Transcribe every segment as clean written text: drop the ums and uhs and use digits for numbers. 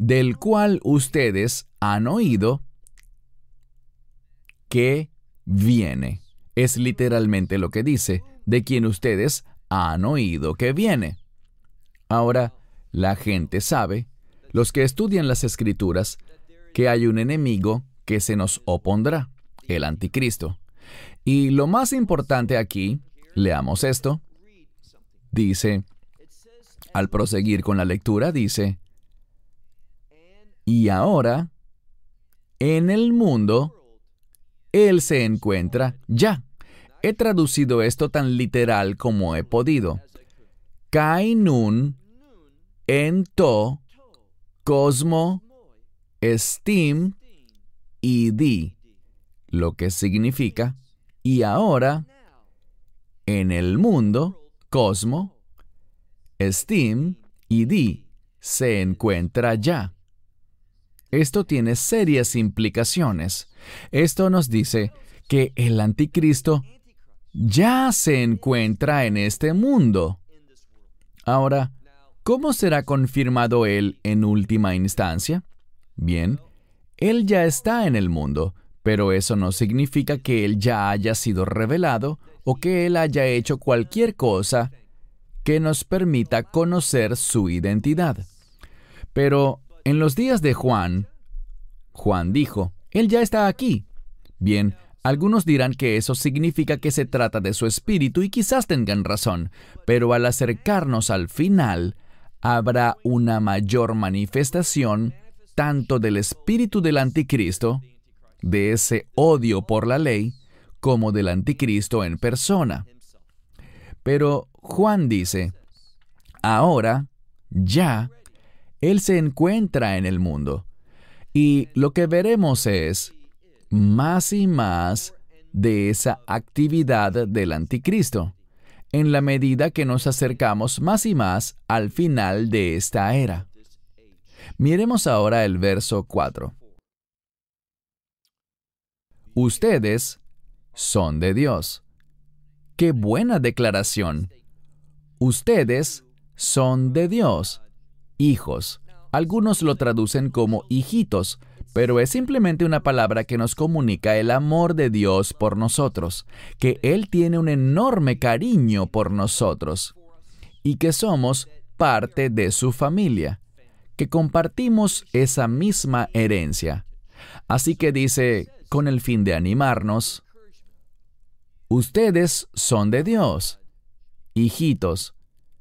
del cual ustedes han oído que viene. Es literalmente lo que dice, de quien ustedes han oído que viene. Ahora, la gente sabe, los que estudian las Escrituras, que hay un enemigo que se nos opondrá, el anticristo. Y lo más importante aquí, leamos esto, dice, al proseguir con la lectura, dice, y ahora, en el mundo, Él se encuentra ya. He traducido esto tan literal como he podido. Kai nun, en to, cosmo, estim, y di, lo que significa, y ahora, en el mundo, cosmo, estim, y di, se encuentra ya. Esto tiene serias implicaciones. Esto nos dice que el anticristo ya se encuentra en este mundo. Ahora, ¿cómo será confirmado él en última instancia? Bien, él ya está en el mundo, pero eso no significa que él ya haya sido revelado o que él haya hecho cualquier cosa que nos permita conocer su identidad. Pero en los días de Juan dijo, Él ya está aquí. Bien, algunos dirán que eso significa que se trata de su espíritu y quizás tengan razón, pero al acercarnos al final, habrá una mayor manifestación tanto del espíritu del anticristo, de ese odio por la ley, como del anticristo en persona. Pero Juan dice, ahora, ya, Él se encuentra en el mundo. Y lo que veremos es más y más de esa actividad del anticristo, en la medida que nos acercamos más y más al final de esta era. Miremos ahora el verso 4. Ustedes son de Dios. ¡Qué buena declaración! Ustedes son de Dios, hijos. Algunos lo traducen como hijitos, pero es simplemente una palabra que nos comunica el amor de Dios por nosotros, que Él tiene un enorme cariño por nosotros y que somos parte de su familia, que compartimos esa misma herencia. Así que dice, con el fin de animarnos, ustedes son de Dios, hijitos,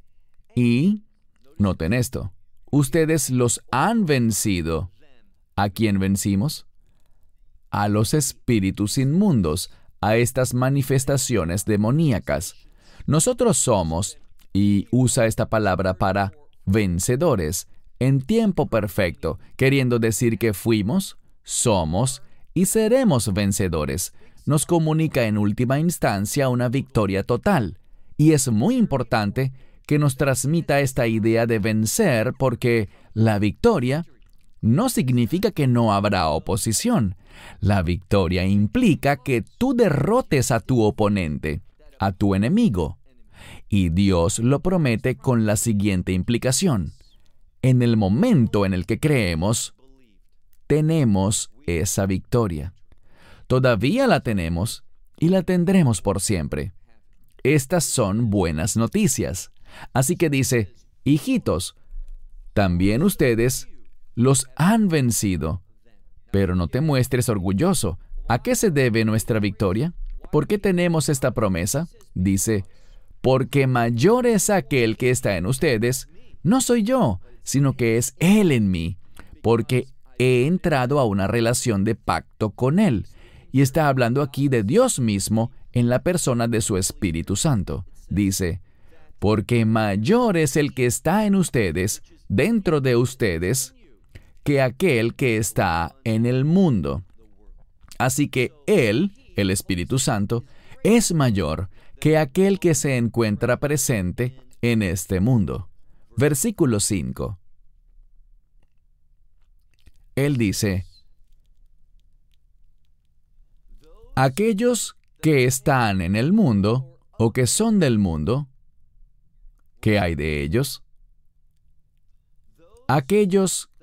y, noten esto, ustedes los han vencido. ¿A quién vencimos? A los espíritus inmundos, a estas manifestaciones demoníacas. Nosotros somos, y usa esta palabra para vencedores, en tiempo perfecto, queriendo decir que fuimos, somos y seremos vencedores. Nos comunica en última instancia una victoria total. Y es muy importante que nos transmita esta idea de vencer porque la victoria no significa que no habrá oposición. La victoria implica que tú derrotes a tu oponente, a tu enemigo. Y Dios lo promete con la siguiente implicación. En el momento en el que creemos, tenemos esa victoria. Todavía la tenemos y la tendremos por siempre. Estas son buenas noticias. Así que dice, hijitos, también ustedes los han vencido. Pero no te muestres orgulloso. ¿A qué se debe nuestra victoria? ¿Por qué tenemos esta promesa? Dice, porque mayor es aquel que está en ustedes, no soy yo, sino que es Él en mí, porque he entrado a una relación de pacto con Él. Y está hablando aquí de Dios mismo en la persona de su Espíritu Santo. Dice, porque mayor es el que está en ustedes, dentro de ustedes, que aquel que está en el mundo. Así que Él, el Espíritu Santo, es mayor que aquel que se encuentra presente en este mundo. Versículo 5. Él dice, aquellos que están en el mundo o que son del mundo, ¿qué hay de ellos? Aquellos